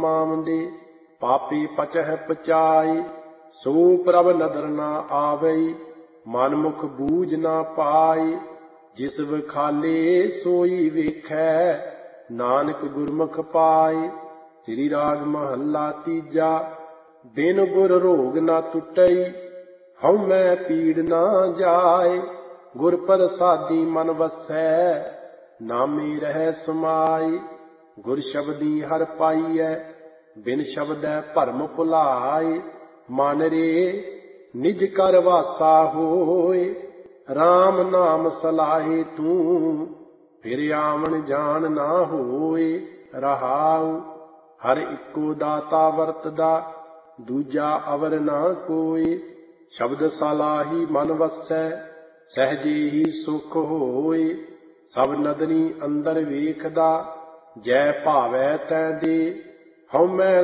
ਮਾਮਦੇ। ਪਾਪੀ ਪਚਹਿ ਪਚਾਈ ਸੋ ਪ੍ਰਭ ਨਦਰ ਨਾ ਆਵਈ। ਮਨ ਮੁਖ ਬੂਝ ਨਾ ਪਾਈ ਜਿਸ ਵਿਖਾਲੇ ਸੋਈ ਵੇਖੈ। ਨਾਨਕ ਗੁਰਮੁਖ ਪਾਈ। ਸ੍ਰੀ ਰਾਗ ਮਹੱਲਾ ਤੀਜਾ। ਬਿਨ ਗੁਰ ਰੋਗ ਨਾ ਟੁੱਟਈ ਹਉ ਮੈਂ ਪੀੜ ਨਾ ਜਾਏ। ਗੁਰ ਪ੍ਰਸਾਦੀ ਮਨ ਵਸੈ ਨਾਮੇ ਰਹਿ ਸਮਾਈ। ਗੁਰ ਸ਼ਬਦੀ ਹਰਿ ਪਾਈਐ ਬਿਨ ਸ਼ਬਦੈ ਭਰਮ ਭੁਲਾਏ। ਮਨ ਰੇ ਨਿਜ ਕਰ ਵਾਸਾ ਹੋਏ RAM ਨਾਮ ਸਲਾਹੇ ਤੂੰ। ਫਿਰ ਆਵਣ ਜਾਣ ਨਾ ਹੋਏ ਰਹਾਉ। ਹਰ ਇੱਕੋ ਦਾਤਾ ਵਰਤਦਾ ਦੂਜਾ ਅਵਰ ਨਾ ਕੋਈ। ਸ਼ਬਦ ਸਲਾਹੀ ਮਨ ਵਸੈ ਸਹਿਜੇ ਹੀ ਸੁਖ ਹੋਏ। ਸਭ ਨਦਨੀ ਅੰਦਰ ਵੇਖਦਾ ਜੈ ਭਾਵੈ ਤੈ ਦੇ। ਹਉ ਮੈਂ